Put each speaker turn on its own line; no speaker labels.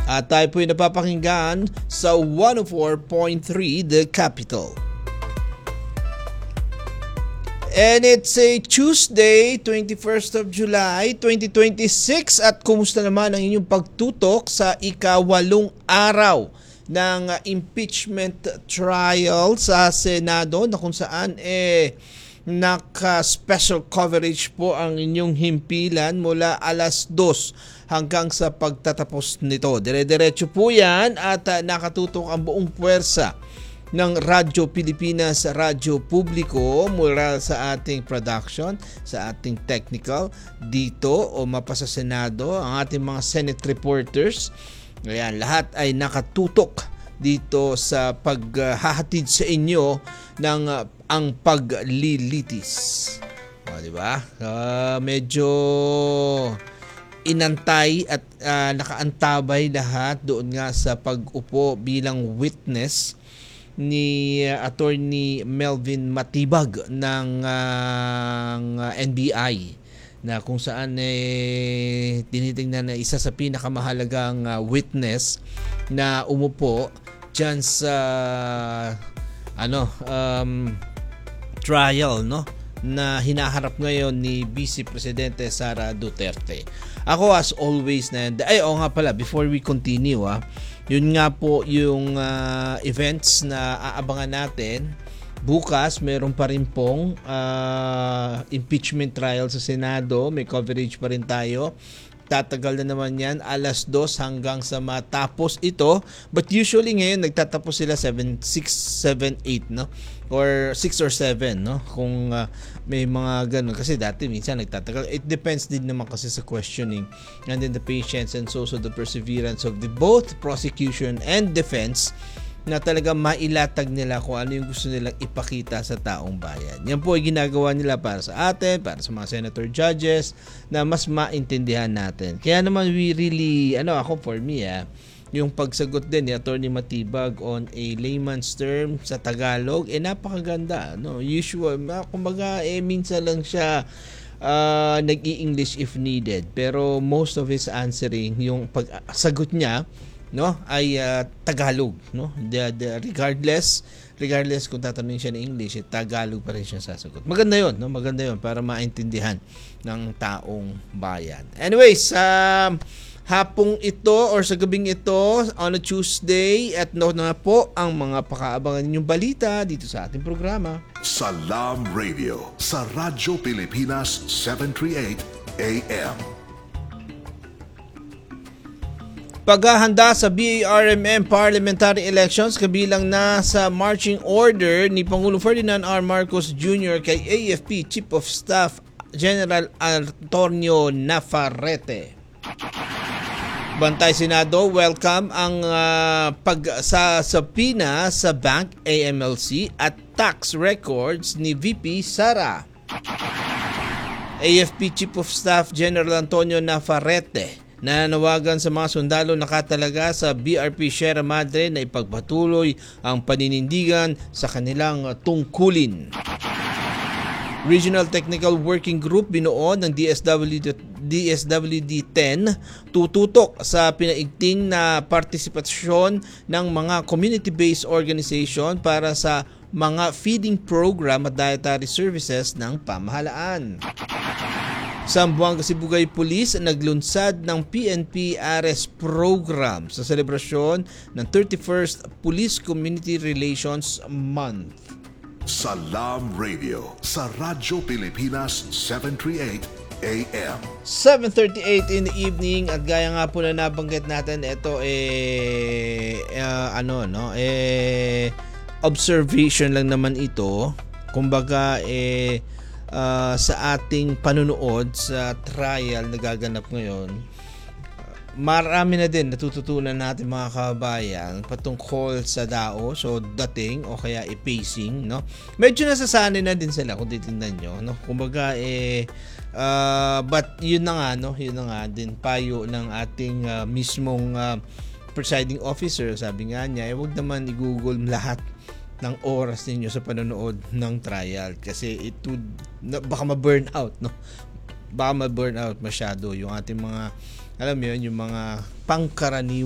At tayo po'y napapakinggan sa 104.3 The Capital. And it's a Tuesday, 21st of July, 2026. At kumusta naman ang inyong pagtutok sa ika-8 araw ng impeachment trial sa Senado na kung saan naka-special coverage po ang inyong himpilan mula alas 2 hanggang sa pagtatapos nito. Dire-diretso po yan at nakatutok ang buong puwersa ng Radyo Pilipinas, Radyo Publiko mula sa ating production, sa ating technical dito o mapa sa Senado, ang ating mga Senate reporters. Ayan, lahat ay nakatutok dito sa paghahatid sa inyo ng ang paglilitis. Di ba? Medyo inantay at nakaantabay lahat doon nga sa pag-upo bilang witness ni Attorney Melvin Matibag ng NBI na kung saan tinitingnan na isa sa pinakamahalagang witness na umupo dyan sa trial na hinaharap ngayon ni Vice Presidente Sara Duterte. Ako as always nga pala, before we continue yun nga po yung events na aabangan natin. Bukas meron pa rin pong impeachment trial sa Senado. May coverage pa rin tayo. Tatagal na naman yan alas 2 hanggang sa matapos ito. But usually ngayon nagtatapos sila 6, 7, 8 or 6 or 7 kung may mga ganun, kasi dati minsan nagtatagal. It depends din naman kasi sa questioning and then the patience and so the perseverance of the both prosecution and defense na talaga mailatag nila kung ano yung gusto nilang ipakita sa taong bayan. Yan po ay ginagawa nila para sa atin, para sa mga senator judges na mas maintindihan natin. Kaya naman we really, ako for me yung pagsagot din ni Attorney Matibag on a layman's term sa Tagalog, napakaganda. Usual, kumbaga minsan lang siya nag-i-English if needed. Pero most of his answering, yung pagsagot niya, ay Tagalog. Regardless kung tatanungin siya ng English, Tagalog pa rin siya sasagot. Maganda yun, maganda yun para maintindihan ng taong bayan. Anyways, hapong ito or sa gabing ito on a Tuesday at na po ang mga pakaabangan ninyong balita dito sa ating programa.
Salam Radio sa Radyo Pilipinas 738 AM.
Paghahanda sa BARMM parliamentary elections kabilang na sa marching order ni Pangulong Ferdinand R. Marcos Jr. kay AFP Chief of Staff General Antonio Navarrete. Bantay Senado, welcome ang pagsasapina sa Bank AMLC at tax records ni VP Sara. AFP Chief of Staff General Antonio Navarrete nananawagan sa mga sundalo nakatalaga sa BRP Sierra Madre na ipagpatuloy ang paninindigan sa kanilang tungkulin. Regional Technical Working Group binuo ng DSWD-10 tututok sa pinaigting na partisipasyon ng mga community-based organization para sa mga feeding program at dietary services ng pamahalaan. Zamboanga Sibugay Police naglunsad ng PNP Ares program sa selebrasyon ng 31st Police Community Relations Month.
Salam Radio sa Radyo Pilipinas 738 AM.
7:38 in the evening at gaya nga po na nabanggit natin, ito observation lang naman ito. Kumbaga sa ating panunood sa trial na gaganap ngayon, marami na din natututunan natin mga kabayan patungkol sa DAO, so dating o kaya pacing, medyo nasasanay na din sila kung titingnan nyo, kumbaga but yun na nga din payo ng ating mismong presiding officer. Sabi nga niya, wag naman i-google lahat ng oras ninyo sa panonood ng trial kasi baka ma-burn out, baka ma-burn out masyado yung ating mga, alam mo yun, yung mga pangkaraniwan